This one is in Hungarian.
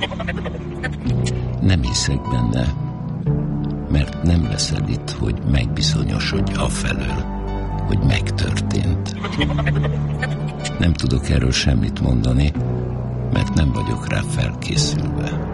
Nem hiszek benne, mert nem leszed itt, hogy megbizonyosodj afelől, hogy megtörtént. Nem tudok erről semmit mondani, mert nem vagyok rá felkészülve.